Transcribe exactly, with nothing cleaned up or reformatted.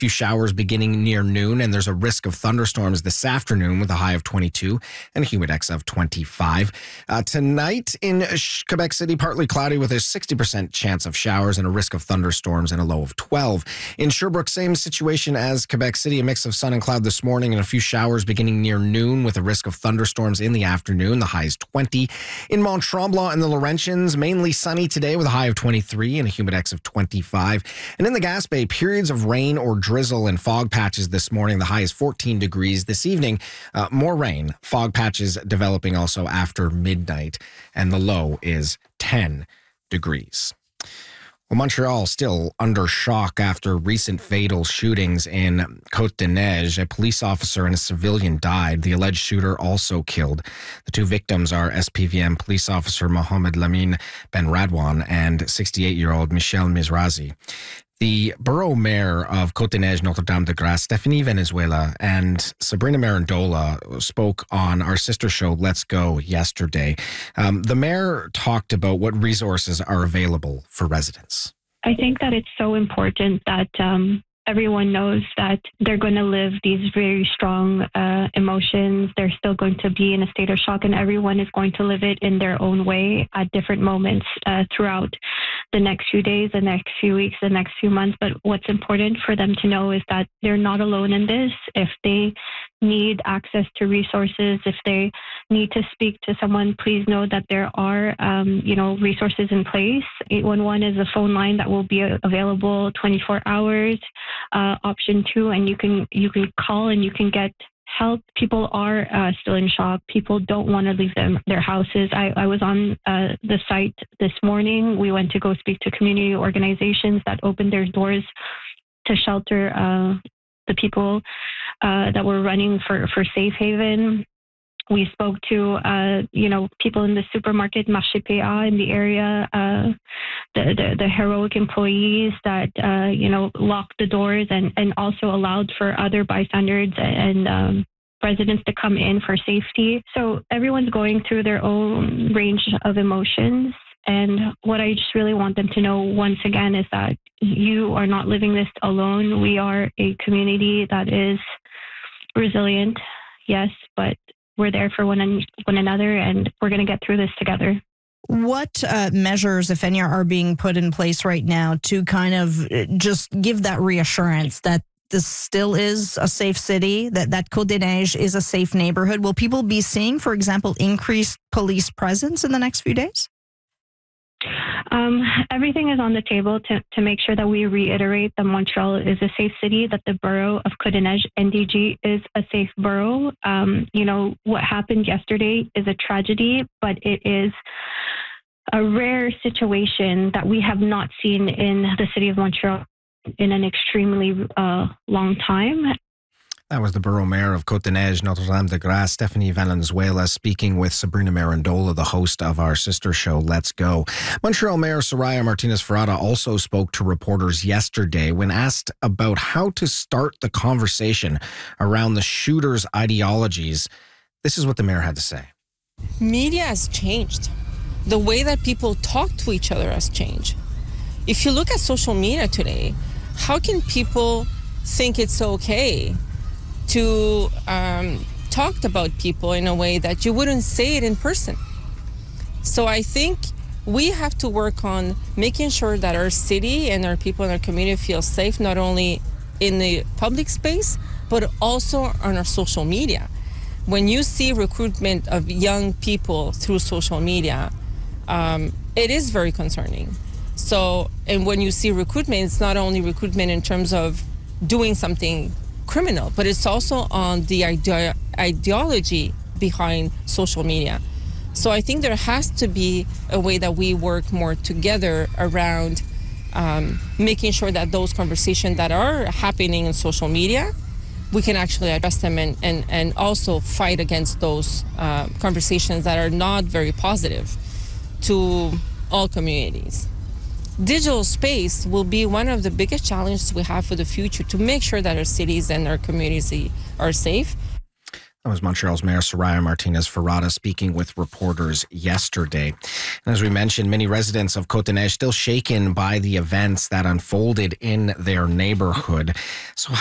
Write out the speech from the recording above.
few showers beginning near noon, and there's a risk of thunderstorms this afternoon with a high of twenty-two and a humidex of twenty-five. Uh, tonight in Quebec City, partly cloudy with a sixty percent chance of showers and a risk of thunderstorms and a low of twelve. In Sherbrooke, same situation as Quebec City, a mix of sun and cloud this morning and a few showers beginning near noon with a risk of thunderstorms in the afternoon. The high is twenty. In Mont Tremblant and the Laurentians, mainly sunny today with a high of twenty-three and a humidex of twenty-five. And in the Gaspé, periods of rain or drizzle and fog patches this morning. The high is fourteen degrees. This evening, uh, more rain. Fog patches developing also after midnight. And the low is ten degrees. Well, Montreal still under shock after recent fatal shootings in Côte-des-Neiges. A police officer and a civilian died. The alleged shooter also killed. The two victims are S P V M police officer Mohamed Lamine Ben Radwan and sixty-eight-year-old Michel Mizrazi. The borough mayor of Côte-des-Neiges, Notre-Dame-de-Grâce, Stephanie Venezuela, and Sabrina Marandola spoke on our sister show, Let's Go, yesterday. Um, the mayor talked about what resources are available for residents. I think that it's so important that um, everyone knows that they're going to live these very strong uh, emotions. They're still going to be in a state of shock, and everyone is going to live it in their own way at different moments uh, throughout the next few days, the next few weeks, the next few months. But what's important for them to know is that they're not alone in this. If they need access to resources, if they need to speak to someone, please know that there are, um, you know, resources in place. eight one one is a phone line that will be available twenty-four hours. Uh, option two, and you can you can call and you can get help. People are uh, still in shock. People don't want to leave them their houses. I, I was on uh, the site this morning. We went to go speak to community organizations that opened their doors to shelter uh, the people uh, that were running for, for Safe Haven. We spoke to, uh, you know, people in the supermarket, Marché P A in the area, uh, the, the, the heroic employees that, uh, you know, locked the doors and, and also allowed for other bystanders and um, residents to come in for safety. So everyone's going through their own range of emotions. And what I just really want them to know once again is that you are not living this alone. We are a community that is resilient, yes, but we're there for one, one another, and we're going to get through this together. What uh, measures, if any, are being put in place right now to kind of just give that reassurance that this still is a safe city, that, that Côte-des-Neiges is a safe neighborhood? Will people be seeing, for example, increased police presence in the next few days? Um, everything is on the table to, to make sure that we reiterate that Montreal is a safe city, that the borough of Côte-des-Neiges, N D G, is a safe borough. Um, you know, what happened yesterday is a tragedy, but it is a rare situation that we have not seen in the city of Montreal in an extremely uh, long time. That was the borough mayor of Côte-des-Neiges, Notre-Dame-de-Grâce, Stephanie Valenzuela, speaking with Sabrina Marandola, the host of our sister show, Let's Go. Montreal Mayor Soraya Martinez-Ferrada also spoke to reporters yesterday when asked about how to start the conversation around the shooter's ideologies. This is what the mayor had to say. Media has changed. The way that people talk to each other has changed. If you look at social media today, how can people think it's okay to um, talk about people in a way that you wouldn't say it in person? So I think we have to work on making sure that our city and our people in our community feel safe, not only in the public space, but also on our social media. When you see recruitment of young people through social media, um, it is very concerning. So, and when you see recruitment, it's not only recruitment in terms of doing something criminal, but it's also on the ide- ideology behind social media. So I think there has to be a way that we work more together around um, making sure that those conversations that are happening in social media, we can actually address them and, and, and also fight against those uh, conversations that are not very positive to all communities. Digital space will be one of the biggest challenges we have for the future to make sure that our cities and our communities are safe. That was Montreal's Mayor Soraya Martinez-Ferrada speaking with reporters yesterday. And as we mentioned, many residents of Côte-des-Neiges still shaken by the events that unfolded in their neighborhood. So